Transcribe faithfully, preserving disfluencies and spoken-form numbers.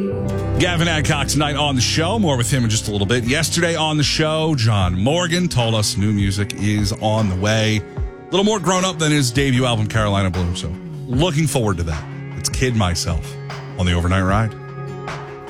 Gavin Adcock tonight on the show. More with him in just a little bit. Yesterday on the show, John Morgan told us new music is on the way. A little more grown up than his debut album, Carolina Blue. So looking forward to that. It's Kid Myself on the Overnight Ride.